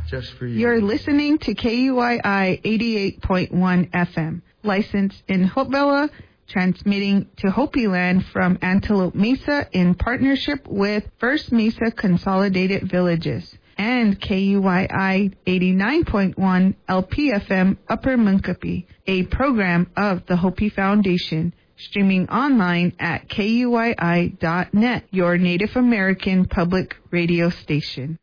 just for you. You're listening to KUII 88.1 FM, licensed in Hopewell, transmitting to Hopi Land from Antelope Mesa in partnership with First Mesa Consolidated Villages, and KUII 89.1 LPFM Upper Munkapi, a program of the Hopi Foundation, streaming online at KUII.net, your Native American public radio station.